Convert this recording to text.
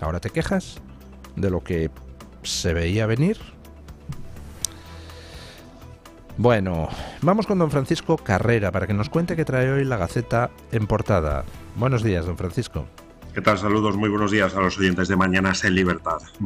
Ahora te quejas de lo que se veía venir. Bueno, vamos con don Francisco Carrera para que nos cuente qué trae hoy la Gaceta en portada. Buenos días, don Francisco. ¿Qué tal? Saludos, muy buenos días a los oyentes de Mañanas en Libertad.